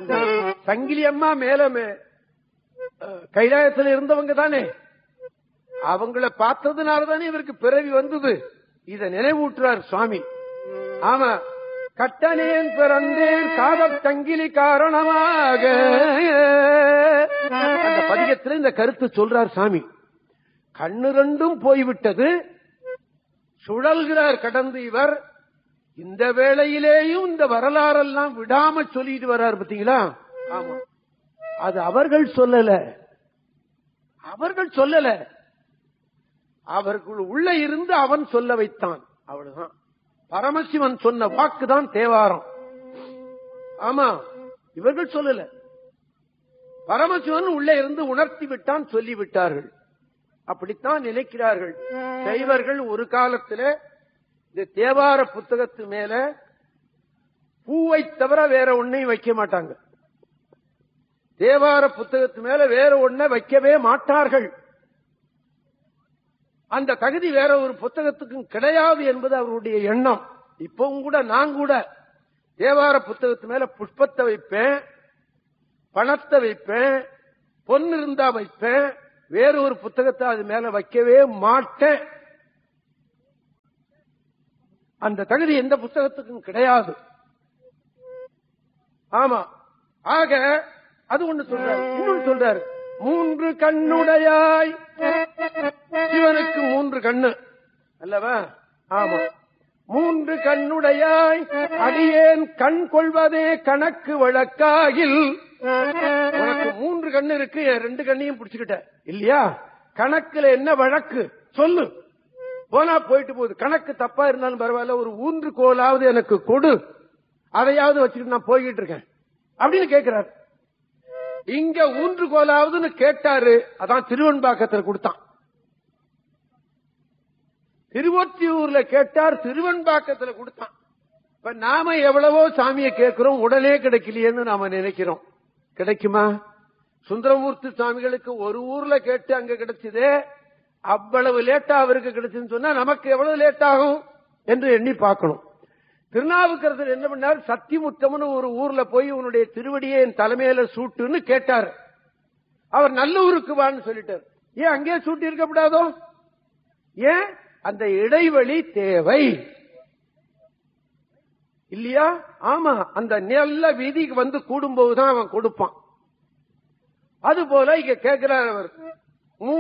சங்கிலி அம்மா மேல கைலாயத்தில் இருந்தவங்க தானே, அவங்கள பார்த்ததுனாலதானே இவருக்கு பிறவி வந்தது. இத நினைவூட்டுறார் சுவாமி. ஆமா, கட்டனேன் பிறந்தேன் காதல் சங்கிலி காரணமாக. அந்த பதிகத்தில் இந்த கருத்து சொல்றார் சாமி. கண்ணு ரெண்டும் போய்விட்டது, சுழல்கிறார் கடந்து இவர். இந்த வேளையிலேயும் இந்த வரலாறெல்லாம் விடாம சொல்லிட்டு வர்றார் பாத்தீங்களா. ஆமா, அது அவர்கள் சொல்லல, அவர்கள் உள்ள இருந்து அவன் சொல்ல வைத்தான். அவ்வளவுதான். பரமசிவன் சொன்ன வாக்குதான் தேவாரம். ஆமா, இவர்கள் சொல்லல, பரமசிவன் உள்ளே இருந்து உணர்த்தி விட்டான், சொல்லிவிட்டார்கள். அப்படித்தான் நினைக்கிறார்கள் சைவர்கள். ஒரு காலத்தில் இந்த தேவார புத்தகத்து மேல பூவை தவிர வேற ஒன்னையும் வைக்க மாட்டாங்க. தேவார புத்தகத்து மேல வேற ஒன்ன வைக்கவே மாட்டார்கள். அந்த தகுதி வேற ஒரு புத்தகத்துக்கும் கிடையாது என்பது அவருடைய எண்ணம். இப்பவும் கூட நான் கூட தேவார புத்தகத்து மேல புஷ்பத்தை வைப்பேன், பணத்தை வைப்பேன், பொன்னு இருந்தா வைப்பேன், வேற ஒரு புத்தகத்தை அது மேல வைக்கவே மாட்டேன். அந்த தகுதி எந்த புத்தகத்துக்கும் கிடையாது. ஆமா, ஆக அது ஒண்ணு சொல்றாரு. இன்னொன்னு சொல்றாரு, 3 கண்ணுடையாய். சிவனுக்கு 3 கண்ணு அல்லவா? ஆமா, 3 கண்ணுடையாய் அடியேன் கண் கொள்வதே கணக்கு வழக்காகில். உனக்கு 3 கண்ணு இருக்கு, 2 கண்ணையும் பிடிச்சுக்கிட்ட இல்லையா? கணக்குல என்ன வழக்கு சொல்லு. போனா போயிட்டு போகுது, கணக்கு தப்பா இருந்தாலும் பரவாயில்ல, ஒரு ஊன்றுகோலாவது எனக்கு கொடு, அதையாவது வச்சுக்கிட்டு நான் போய்கிட்டு இருக்கேன் அப்படின்னு கேட்கிறாரு. இங்க ஊன்றுகோலாவதுன்னு கேட்டாரு, அதான் திருவெண்பாக்கத்தில் கொடுத்தான். திருவொற்றியூர்ல கேட்டார், திருவெண்பாக்கத்தில் கொடுத்தான். இப்ப நாம எவ்வளவோ சாமியை கேட்கிறோம், உடனே கிடைக்கலையேன்னு நாம நினைக்கிறோம். கிடைக்குமா? சுந்தரமூர்த்தி சுவாமிகளுக்கு ஒரு ஊர்ல கேட்டு அங்க கிடைச்சது, அவ்வளவு லேட்டா அவருக்கு கிடைச்சுன்னு சொன்னா நமக்கு எவ்வளவு லேட் ஆகும் என்று எண்ணி பார்க்கணும். திருநாவுக்கரசர் என்ன பண்ணார், சத்திமுத்தம்னு ஒரு ஊர்ல போய் உன்னுடைய திருவடியை என் தலைமையில சூட்டுன்னு கேட்டார். அவர் நல்லூருக்கு வான்னு சொல்லிட்டார். ஏன் அங்கே சூட்டி இருக்கப்படாதோ? ஏன்? அந்த இடைவெளி தேவை இல்லையா? ஆமா, அந்த நல்ல வீதிக்கு வந்து கூடும்போதுதான் அவன் கொடுப்பான். அது போல இங்க கேட்கிறார் அவர்,